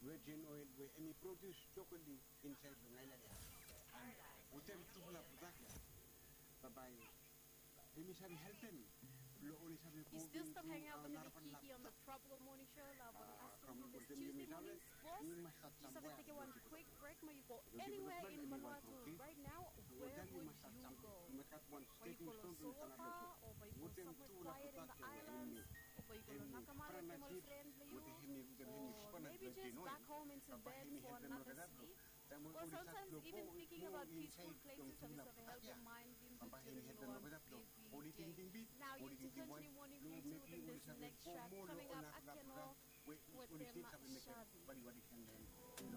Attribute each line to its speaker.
Speaker 1: virgin oil with any produce chocolate inside the island. And with them to la putaka. Bye. They miss having help him.
Speaker 2: You still stop hanging out with Nick Kiki on the Trouble Morning Show. From this Tuesday morning sports. Just have to take one quick break. May you go anywhere in Vanuatu right now? Where would you go? Are you going to Soka, or are you going somewhere quiet in the islands, or are you going to Nakamara, my friend, or maybe just back home into bed for another sleep? Or sometimes even thinking about peaceful places have helped your mind into now you can continue morning greeting within this next track coming up. Akeno with them Shabi.